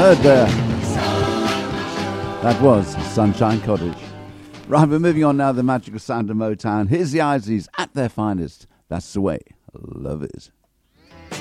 heard there. That was Sunshine Cottage. Right, we're moving on now to the magical sound of Motown. Here's the Isleys at their finest. That's the way love is.